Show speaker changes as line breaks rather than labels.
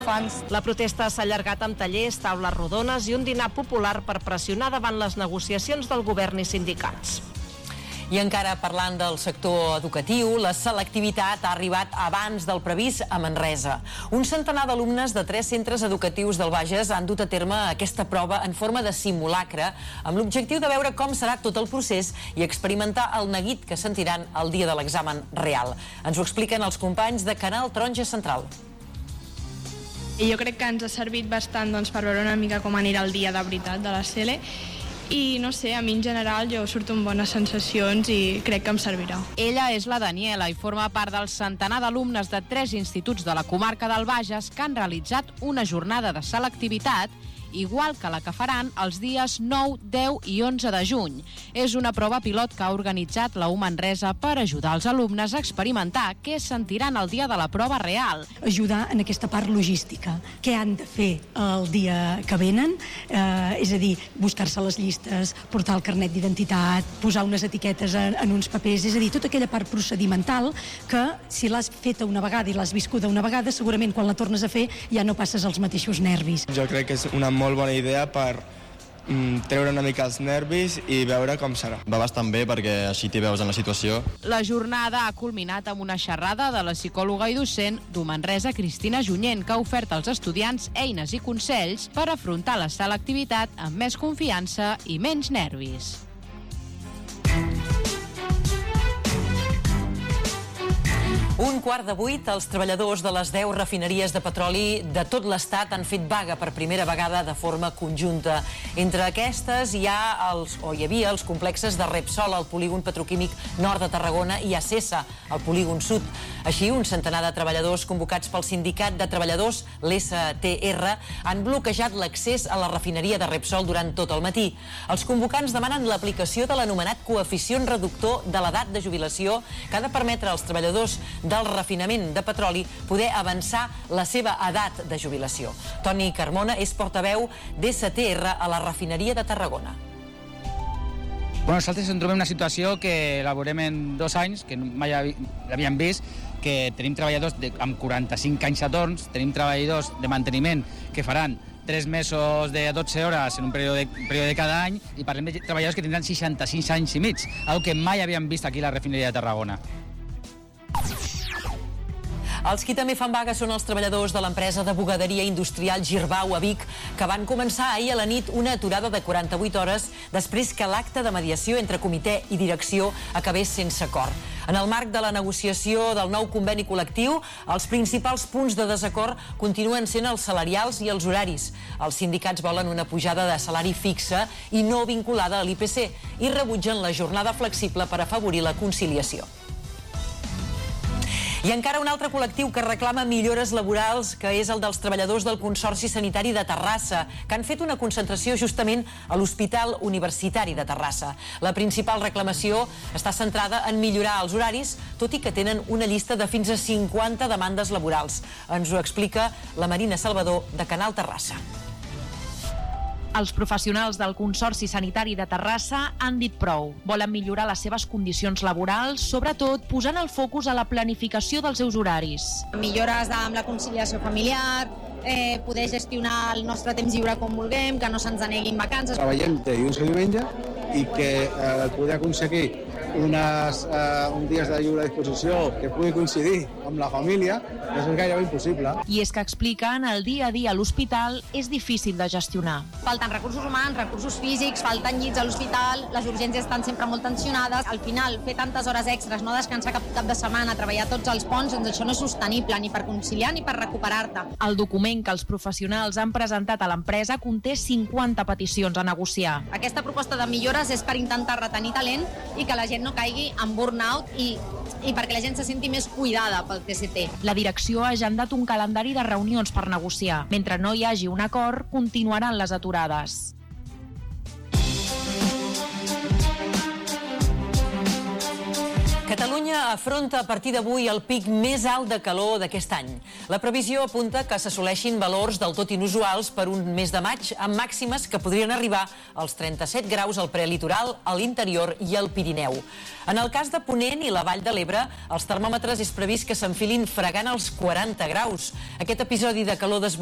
La protesta s'ha allargat amb tallers, taules rodones i un dinar popular per pressionar davant les negociacions del govern i sindicats.
I encara parlant del sector educatiu, la selectivitat ha arribat abans del previst a Manresa. Un centenar d'alumnes de 3 centres educatius del Bages han dut a terme aquesta prova en forma de simulacre amb l'objectiu de veure com serà tot el procés i experimentar el neguit que sentiran el dia de l'examen real. Ens ho expliquen els companys de Canal Taronja Central.
I jo crec que ens ha servit bastant per veure una mica com anirà el dia de veritat de la CL. I no sé, a mi en general jo surto amb bones sensacions i crec que em servirà.
Ella és la Daniela i forma part del centenar d'alumnes de 3 instituts de la comarca del Bages que han realitzat una jornada de selectivitat igual que la que faran els dies 9, 10 i 11 de juny. És una prova pilot que ha organitzat la U Manresa per ajudar els alumnes a experimentar què sentiran el dia de la prova real.
Ajudar en aquesta part logística. Què han de fer el dia que venen? És a dir, buscar-se les llistes, portar el carnet d'identitat, posar unes etiquetes en uns papers, és a dir, tota aquella part procedimental que si l'has feta una vegada i l'has viscuda una vegada, segurament quan la tornes a fer ja no passes els mateixos nervis.
Jo crec que és una molt bona idea per treure una mica els nervis i veure com serà.
Va bastant bé perquè així t'hi veus en la situació.
La jornada ha culminat amb una xerrada de la psicòloga i docent d'U Manresa, Cristina Junyent, que ha ofert als estudiants eines i consells per afrontar la selectivitat amb més confiança i menys nervis.
Un quart de 8, els treballadors de les 10 refineries de petroli de tot l'Estat han fet vaga per primera vegada de forma conjunta. Entre aquestes hi havia els complexes de Repsol, al polígon petroquímic nord de Tarragona, i Acesa, al polígon sud. Així, un centenar de treballadors convocats pel sindicat de treballadors, l'STR, han bloquejat l'accés a la refineria de Repsol durant tot el matí. Els convocants demanen l'aplicació de l'anomenat coeficient reductor de l'edat de jubilació que ha de permetre als treballadors del refinament de petroli poder avançar la seva edat de jubilació. Toni Carmona és portaveu d'STR a la refineria de Tarragona.
Nosaltres ens trobem una situació que elaborem en 2 anys, que mai l'havíem vist, que tenim treballadors amb 45 anys a torns, tenim treballadors de manteniment que faran 3 mesos de 12 hores en un període de cada any, i parlem de treballadors que tindran 66 anys i mig, algo que mai havíem vist aquí a la refineria de Tarragona.
Els qui també fan vaga són els treballadors de l'empresa de bugaderia industrial Girbau a Vic, que van començar ahir a la nit una aturada de 48 hores després que l'acte de mediació entre comitè i direcció acabés sense acord. En el marc de la negociació del nou conveni col·lectiu, els principals punts de desacord continuen sent els salarials i els horaris. Els sindicats volen una pujada de salari fixa i no vinculada a l'IPC i rebutgen la jornada flexible per afavorir la conciliació. I encara un altre col·lectiu que reclama millores laborals, que és el dels treballadors del Consorci Sanitari de Terrassa, que han fet una concentració justament a l'Hospital Universitari de Terrassa. La principal reclamació està centrada en millorar els horaris, tot i que tenen una llista de fins a 50 demandes laborals. Ens ho explica la Marina Salvador, de Canal Terrassa.
Els professionals del Consorci Sanitari de Terrassa han dit prou. Volen millorar les seves condicions laborals, sobretot posant el focus a la planificació dels seus horaris.
Millores amb la conciliació familiar, poder gestionar el nostre temps lliure com vulguem, que no se'ns deneguin vacances.
Treballem dilluns i diumenge i que poder aconseguir uns dies de lliure disposició que pugui coincidir amb la família és gairebé impossible.
I és que expliquen el dia a dia a l'hospital és difícil de gestionar.
Falten recursos humans, recursos físics, falten llits a l'hospital, les urgències estan sempre molt tensionades. Al final, fer tantes hores extres, no descansar cap de setmana, treballar tots els ponts, doncs això no és sostenible ni per conciliar ni per recuperar-te.
El document que els professionals han presentat a l'empresa conté 50 peticions a negociar.
Aquesta proposta de millores és per intentar retenir talent i que la gent no caigui en burnout i perquè la gent se senti més cuidada pel TCT.
La direcció ha agendat un calendari de reunions per negociar. Mentre no hi hagi un acord, continuaran les aturades.
Catalunya afronta a partir d'avui el pic més alt de calor d'aquest any. La previsió apunta que s'assoleixin valors del tot inusuals per un mes de maig, amb màximes que podrien arribar als 37 graus al prelitoral, a l'interior i al Pirineu. En el cas de Ponent i la Vall de l'Ebre, els termòmetres és previst que s'enfilin fregant els 40 graus. Aquest episodi de calor